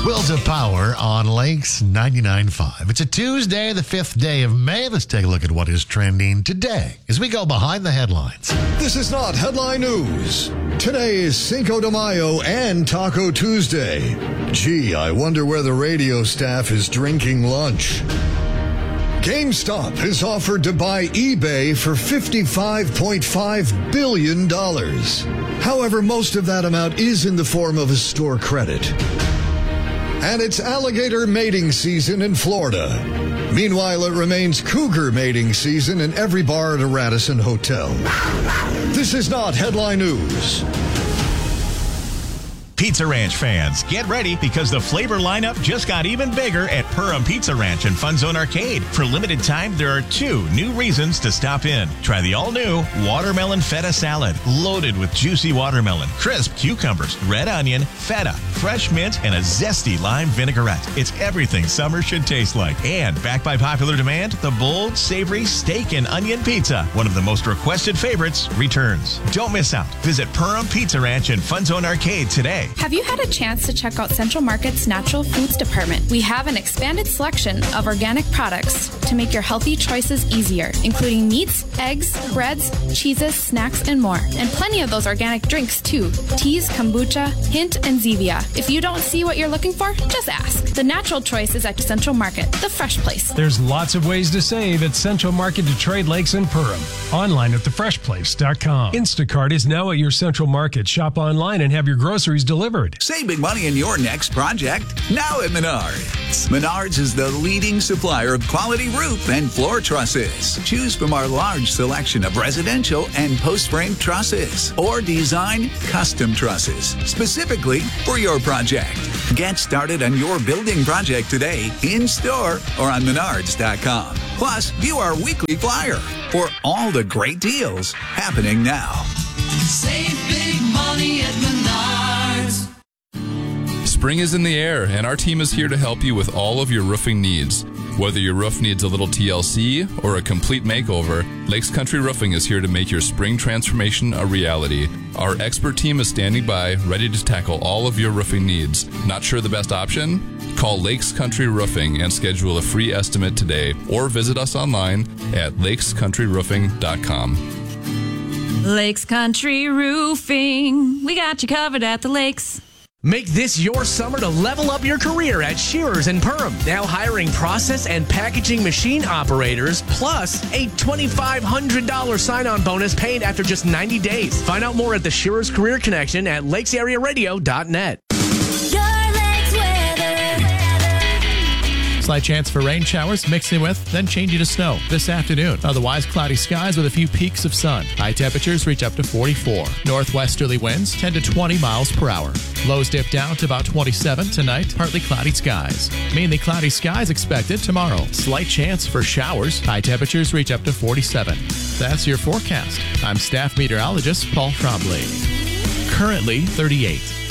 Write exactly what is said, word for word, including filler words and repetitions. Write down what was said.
Will to Power on Lakes ninety-nine point five. It's a Tuesday, the fifth day of May. Let's take a look at what is trending today as we go behind the headlines. This is not headline news. Today is Cinco de Mayo and Taco Tuesday. Gee, I wonder where the radio staff is drinking lunch. GameStop has offered to buy eBay for fifty-five point five billion dollars. However, most of that amount is in the form of a store credit. And it's alligator mating season in Florida. Meanwhile, it remains cougar mating season in every bar at a Radisson hotel. This is not headline news. Pizza Ranch fans, get ready because the flavor lineup just got even bigger at Purim Pizza Ranch and Fun Zone Arcade. For limited time, there are two new reasons to stop in. Try the all-new watermelon feta salad, loaded with juicy watermelon, crisp cucumbers, red onion, feta, fresh mint, and a zesty lime vinaigrette. It's everything summer should taste like. And backed by popular demand, the bold, savory steak and onion pizza, one of the most requested favorites, returns. Don't miss out. Visit Purim Pizza Ranch and Fun Zone Arcade today. Have you had a chance to check out Central Market's Natural Foods Department? We have an expanded selection of organic products to make your healthy choices easier, including meats, eggs, breads, cheeses, snacks, and more. And plenty of those organic drinks, too. Teas, kombucha, hint, and Zevia. If you don't see what you're looking for, just ask. The natural choice is at Central Market, the fresh place. There's lots of ways to save at Central Market Detroit Lakes and Purim. Online at the fresh place dot com. Instacart is now at your Central Market. Shop online and have your groceries delivered. Save big money in your next project now at Menards. Menards is the leading supplier of quality roof and floor trusses. Choose from our large selection of residential and post-frame trusses or design custom trusses specifically for your project. Get started on your building project today in store or on menards dot com. Plus, view our weekly flyer for all the great deals happening now. Save big money at Menards. Spring is in the air, and our team is here to help you with all of your roofing needs. Whether your roof needs a little T L C or a complete makeover, Lakes Country Roofing is here to make your spring transformation a reality. Our expert team is standing by, ready to tackle all of your roofing needs. Not sure the best option? Call Lakes Country Roofing and schedule a free estimate today, or visit us online at lakes country roofing dot com. Lakes Country Roofing. We got you covered at the lakes. Make this your summer to level up your career at Shearers in Purim. Now hiring process and packaging machine operators, plus a twenty-five hundred dollars sign-on bonus paid after just ninety days. Find out more at the Shearers Career Connection at lakes area radio dot net. Slight chance for rain showers, mixing with, then changing to snow this afternoon. Otherwise, cloudy skies with a few peaks of sun. High temperatures reach up to forty-four. Northwesterly winds ten to twenty miles per hour. Lows dip down to about twenty-seven tonight. Partly cloudy skies. Mainly cloudy skies expected tomorrow. Slight chance for showers. High temperatures reach up to forty-seven. That's your forecast. I'm staff meteorologist Paul Trombley. Currently thirty-eight.